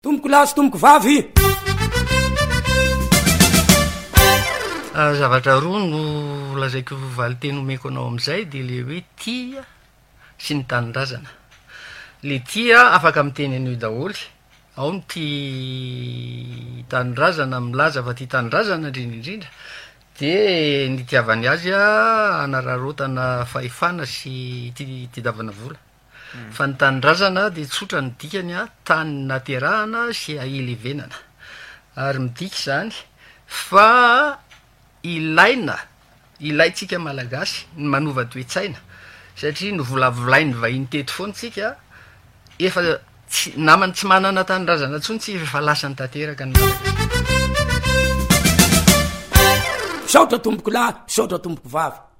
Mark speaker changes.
Speaker 1: tomboko lasy tomboko vavy.
Speaker 2: Zavatra roa no lazaiko valiteny omeko anao am'izay de le hoe tia sy ny tanindrazana. Le tia afaka miteny an'io daholy, ao ny tia tanindrazana milaza fa tia tanindrazana indrindra de ny tiavany azy anararotana fahefana sy tiadavana vola. Fa ny tanindrazana de tsotra ny dikany tany naterahana sy ahelevenana. Ary midika zany fa ilaitsika malagasy ny manova toe-tsaina satria no volavolainy vahiny teto foana tsika efa namany tsy manana tanindrazana tsony tsy efa lasany tanteraka ny malagasy.
Speaker 1: Saotra tomboko lahy, saotra tomboko vavy.